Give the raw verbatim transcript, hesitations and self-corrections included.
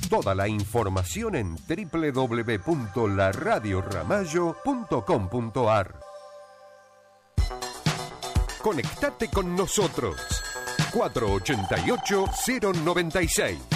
Toda la información en doble u doble u doble u punto la radio ramallo punto com punto a r. Conectate con nosotros. cuatro ocho ocho, cero nueve seis.